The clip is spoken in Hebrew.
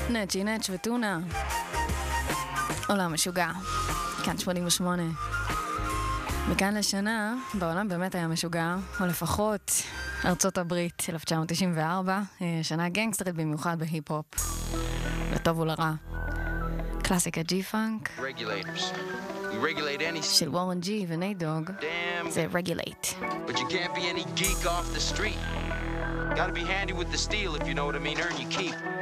נצ'י נצ' וטונה. עולם משוגע. כאן 88. מכאן לשנה, בעולם באמת היה משוגע, או לפחות ארצות הברית, 1994, שנה גנגסטרית במיוחד בהיפ-הופ. לטוב ולרע. קלאסיקה ג'י-פאנק. של וורן ג'י ונייט דוג. זה Regulate. But you can't be any geek off the street. Gotta be handy with the steel if you know what I mean, earn your keep.